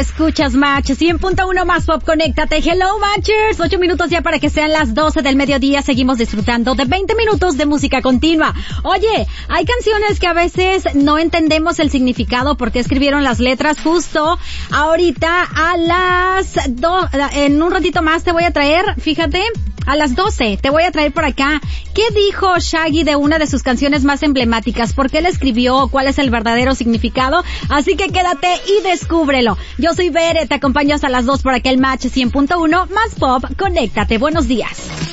escuchas Match 100.1 más pop, conéctate. Hello Matchers, 8 minutos ya para que sean las 12 del mediodía. Seguimos disfrutando de 20 minutos de música continua. Oye, hay canciones que a veces no entendemos el significado porque escribieron las letras. Justo ahorita a las en un ratito más te voy a traer, fíjate, a las 12 te voy a traer por acá qué dijo Shaggy de una de sus canciones más emblemáticas, por qué la escribió, cuál es el verdadero significado. Así que quédate y descúbrelo. Yo soy Bere, te acompaño hasta las 2 por aquel Match 100.1 más pop, conéctate. Buenos días.